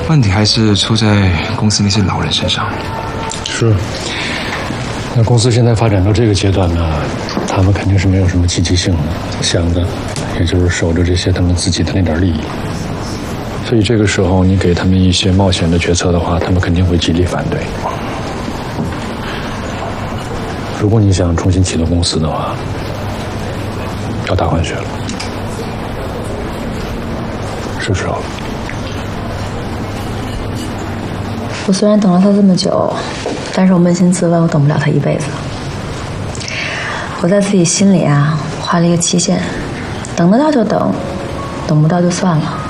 问题还是出在公司那些老人身上。 是。那公司现在发展到这个阶段呢，他们肯定是没有什么积极性的，想的也就是守着这些他们自己的那点利益。所以这个时候你给他们一些冒险的决策的话，他们肯定会极力反对。如果你想重新启动公司的话，要大换血了，是时候了。 我虽然等了他这么久，但是我扪心自问，我等不了他一辈子。我在自己心里啊画了一个期限，等得到就等，等不到就算了。